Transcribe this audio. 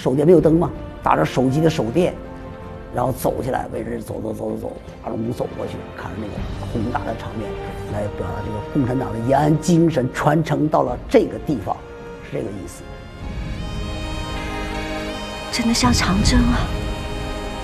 手电没有灯嘛，打着手机的手电，然后走下来，围着走，大龙走过去，看着那个宏大的场面，来表达这个共产党的延安精神传承到了这个地方，是这个意思。 真的像长征啊！